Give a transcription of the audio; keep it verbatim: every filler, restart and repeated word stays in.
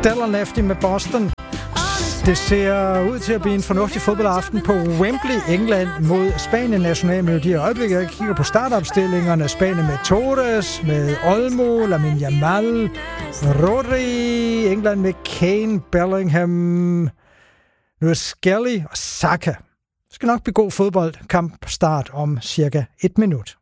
Stellar Lefty med Boston. Det ser ud til at blive en fornuftig fodboldaften på Wembley, England mod Spanien. Nationalmelodi i øjeblikket. Jeg kigger på startopstillingerne. Spanien med Torres, med Olmo, Lamine Yamal, Rodri. England med Kane, Bellingham, nu er Skelly og Saka. Det skal nok blive god fodbold. Kamp start om cirka et minut.